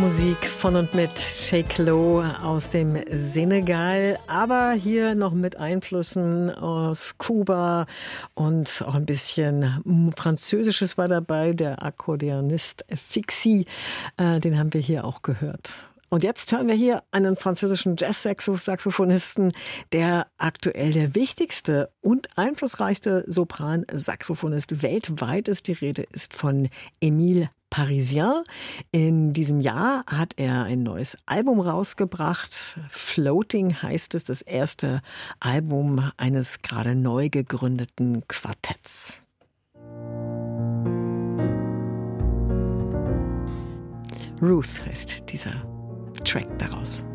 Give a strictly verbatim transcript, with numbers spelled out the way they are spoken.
Musik von und mit Sheik Lo aus dem Senegal, aber hier noch mit Einflüssen aus Kuba und auch ein bisschen Französisches war dabei. Der Akkordeonist Fixi, äh, den haben wir hier auch gehört. Und jetzt hören wir hier einen französischen Jazz-Saxophonisten, der aktuell der wichtigste und einflussreichste Sopran-Saxophonist weltweit ist. Die Rede ist von Émile Parisien. In diesem Jahr hat er ein neues Album rausgebracht. Floating heißt es, das erste Album eines gerade neu gegründeten Quartetts. Ruth heißt dieser Track daraus.